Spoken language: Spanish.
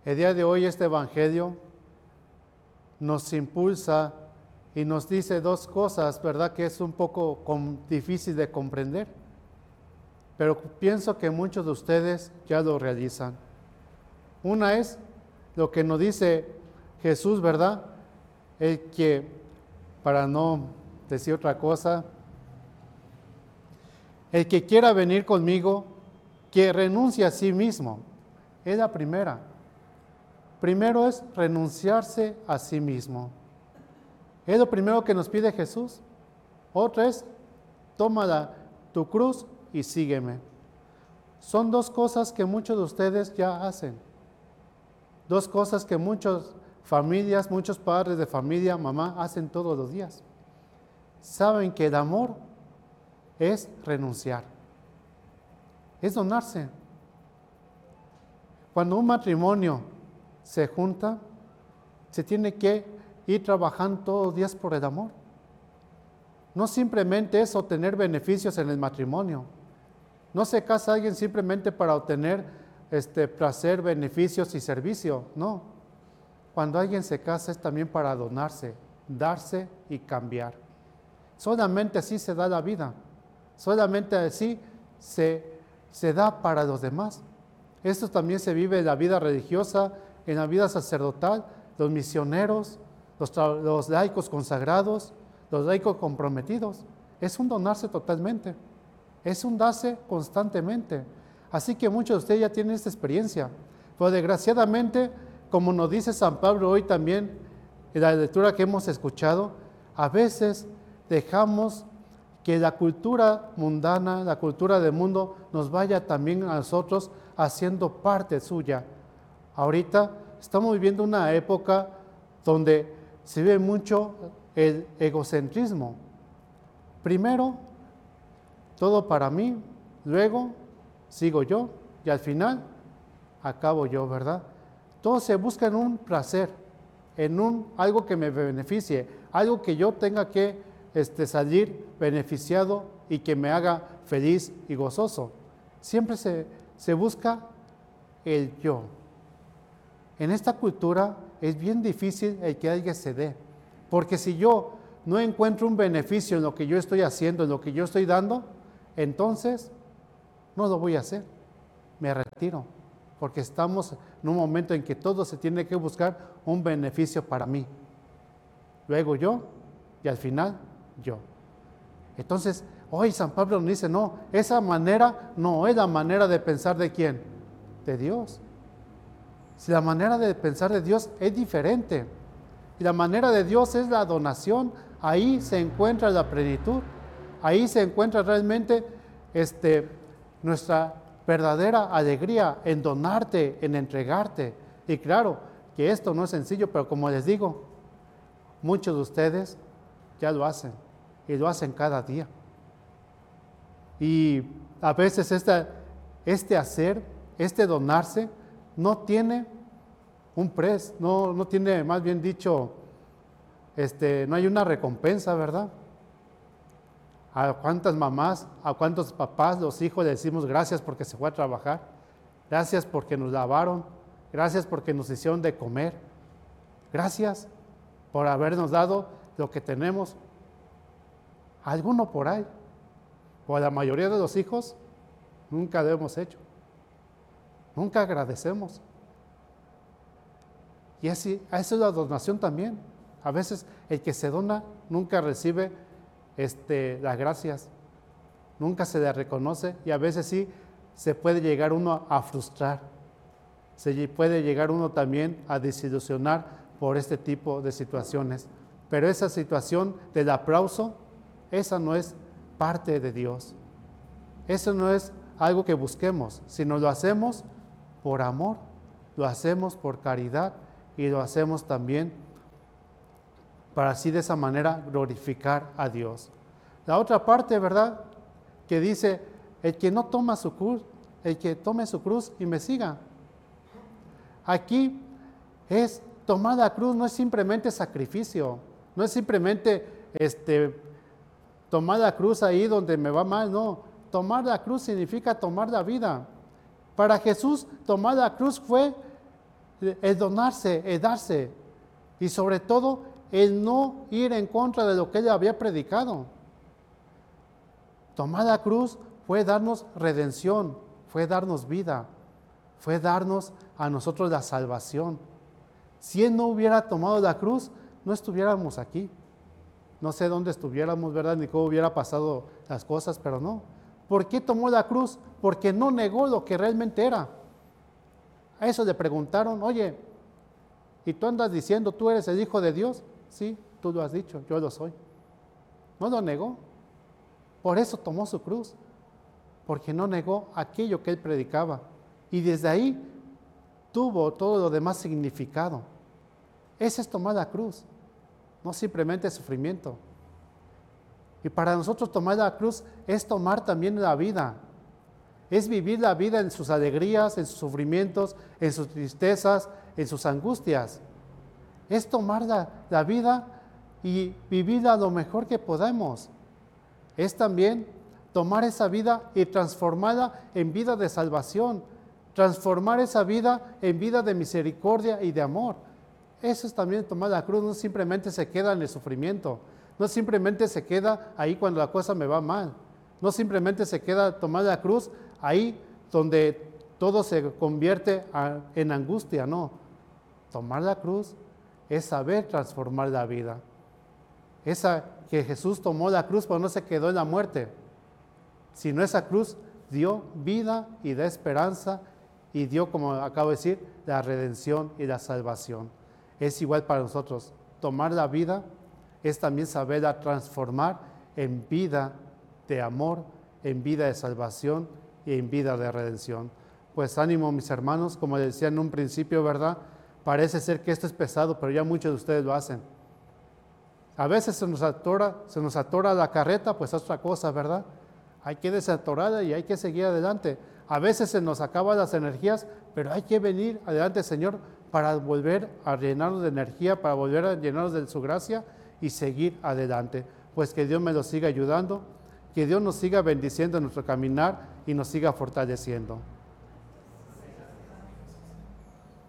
El día de hoy este evangelio nos impulsa y nos dice dos cosas, ¿verdad? Que es un poco difícil de comprender, pero pienso que muchos de ustedes ya lo realizan. Una es lo que nos dice Jesús, ¿verdad? El que, para no decir otra cosa, el que quiera venir conmigo, que renuncie a sí mismo. Es la primera. Primero es renunciarse a sí mismo. Es lo primero que nos pide Jesús. Otra es, toma tu cruz y sígueme. Son dos cosas que muchos de ustedes ya hacen. Dos cosas que muchas familias, muchos padres de familia, mamá, hacen todos los días. Saben que el amor es renunciar, es donarse. Cuando un matrimonio se junta, se tiene que ir trabajando todos los días por el amor. No simplemente es obtener beneficios en el matrimonio. No se casa alguien simplemente para obtener placer, beneficios y servicio. No. Cuando alguien se casa es también para donarse, darse y cambiar. Solamente así se da la vida. Solamente así se da para los demás. Esto también se vive en la vida religiosa, en la vida sacerdotal, los misioneros, los laicos consagrados, los laicos comprometidos. Es un donarse totalmente, es un darse constantemente. Así que muchos de ustedes ya tienen esta experiencia. Pero desgraciadamente, como nos dice San Pablo hoy también, en la lectura que hemos escuchado, a veces dejamos que la cultura mundana, la cultura del mundo, nos vaya también a nosotros haciendo parte suya. Ahorita estamos viviendo una época donde se ve mucho el egocentrismo. Primero, todo para mí, luego sigo yo y al final acabo yo, ¿verdad? Todo se busca en un placer, en algo que me beneficie, algo que yo tenga que salir beneficiado y que me haga feliz y gozoso. Siempre se busca el yo. En esta cultura es bien difícil el que alguien se dé, porque si yo no encuentro un beneficio en lo que yo estoy haciendo, en lo que yo estoy dando, entonces no lo voy a hacer, me retiro, porque estamos en un momento en que todo se tiene que buscar un beneficio para mí, luego yo y al final yo. Entonces, hoy San Pablo nos dice, no, esa manera no es la manera de pensar de ¿quién? De Dios. Si la manera de pensar de Dios es diferente, y la manera de Dios es la donación, ahí se encuentra la plenitud, ahí se encuentra realmente nuestra verdadera alegría en donarte, en entregarte. Y claro, que esto no es sencillo, pero como les digo, muchos de ustedes ya lo hacen, y lo hacen cada día. Y a veces este hacer, este donarse, no tiene un precio, no tiene, más bien dicho, no hay una recompensa, ¿verdad? A cuántas mamás, a cuántos papás, los hijos le decimos gracias porque se fue a trabajar, gracias porque nos lavaron, gracias porque nos hicieron de comer, gracias por habernos dado lo que tenemos. Alguno por ahí, o a la mayoría de los hijos, nunca lo hemos hecho. Nunca agradecemos. Y así, eso es la donación también. A veces el que se dona nunca recibe las gracias, nunca se le reconoce, y a veces sí se puede llegar uno a frustrar, se puede llegar uno también a desilusionar por este tipo de situaciones. Pero esa situación del aplauso, esa no es parte de Dios. Eso no es algo que busquemos, sino lo hacemos por amor, lo hacemos por caridad y lo hacemos también para así de esa manera glorificar a Dios. La otra parte, ¿verdad? Que dice, el que no toma su cruz, el que tome su cruz y me siga. Aquí es tomar la cruz, no es simplemente sacrificio, no es simplemente tomar la cruz ahí donde me va mal, no. Tomar la cruz significa tomar la vida. Para Jesús, tomar la cruz fue el donarse, el darse, y sobre todo el no ir en contra de lo que Él había predicado. Tomar la cruz fue darnos redención, fue darnos vida, fue darnos a nosotros la salvación. Si Él no hubiera tomado la cruz, no estuviéramos aquí. No sé dónde estuviéramos, ¿verdad? Ni cómo hubiera pasado las cosas, pero no. ¿Por qué tomó la cruz? Porque no negó lo que realmente era. A eso le preguntaron, oye, ¿y tú andas diciendo tú eres el Hijo de Dios? Sí, tú lo has dicho, yo lo soy. No lo negó. Por eso tomó su cruz, porque no negó aquello que Él predicaba. Y desde ahí tuvo todo lo demás significado. Ese es tomar la cruz, no simplemente sufrimiento. Y para nosotros tomar la cruz es tomar también la vida. Es vivir la vida en sus alegrías, en sus sufrimientos, en sus tristezas, en sus angustias. Es tomar la vida y vivirla lo mejor que podamos. Es también tomar esa vida y transformarla en vida de salvación. Transformar esa vida en vida de misericordia y de amor. Eso es también tomar la cruz, no simplemente se queda en el sufrimiento. No simplemente se queda ahí cuando la cosa me va mal. No simplemente se queda tomar la cruz ahí donde todo se convierte en angustia, no. Tomar la cruz es saber transformar la vida. Esa que Jesús tomó la cruz, pero no se quedó en la muerte, sino esa cruz dio vida y da esperanza y dio, como acabo de decir, la redención y la salvación. Es igual para nosotros. Tomar la vida es también saberla transformar en vida de amor, en vida de salvación y en vida de redención. Pues ánimo, mis hermanos, como les decía en un principio, ¿verdad? Parece ser que esto es pesado, pero ya muchos de ustedes lo hacen. A veces se nos atora la carreta, pues es otra cosa, ¿verdad? Hay que desatorarla y hay que seguir adelante. A veces se nos acaban las energías, pero hay que venir adelante, Señor, para volver a llenarnos de energía, para volver a llenarnos de su gracia y seguir adelante. Pues que Dios me lo siga ayudando, que Dios nos siga bendiciendo en nuestro caminar y nos siga fortaleciendo.